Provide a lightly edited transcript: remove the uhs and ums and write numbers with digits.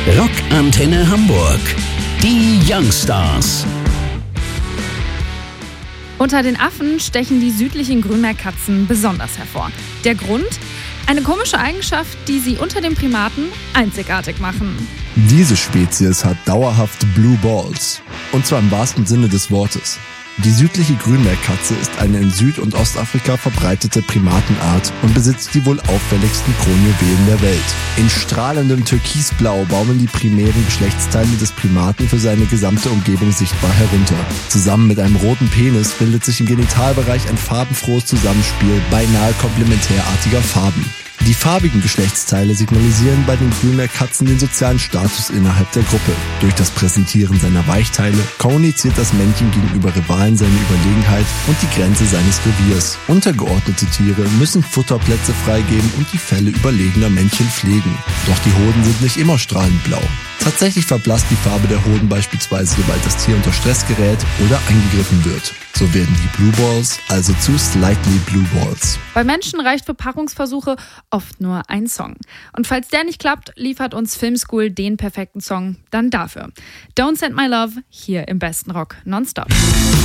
Rockantenne Hamburg. Die Youngstars. Unter den Affen stechen die südlichen Grünmeerkatzen besonders hervor. Der Grund? Eine komische Eigenschaft, die sie unter den Primaten einzigartig machen. Diese Spezies hat dauerhaft Blue Balls. Und zwar im wahrsten Sinne des Wortes. Die südliche Grünmeerkatze ist eine in Süd- und Ostafrika verbreitete Primatenart und besitzt die wohl auffälligsten Kronjuwelen der Welt. In strahlendem Türkisblau baumeln die primären Geschlechtsteile des Primaten für seine gesamte Umgebung sichtbar herunter. Zusammen mit einem roten Penis bildet sich im Genitalbereich ein farbenfrohes Zusammenspiel beinahe komplementärartiger Farben. Die farbigen Geschlechtsteile signalisieren bei den Grünmeerkatzen den sozialen Status innerhalb der Gruppe. Durch das Präsentieren seiner Weichteile kommuniziert das Männchen gegenüber Rivalen seine Überlegenheit und die Grenze seines Reviers. Untergeordnete Tiere müssen Futterplätze freigeben und die Felle überlegener Männchen pflegen. Doch die Hoden sind nicht immer strahlend blau. Tatsächlich verblasst die Farbe der Hoden beispielsweise, sobald das Tier unter Stress gerät oder angegriffen wird. So werden die Blue Balls also zu Slightly Blue Balls. Bei Menschen reicht für Paarungsversuche oft nur ein Song. Und falls der nicht klappt, liefert uns Filmschool den perfekten Song dann dafür. Don't Send My Love hier im besten Rock nonstop.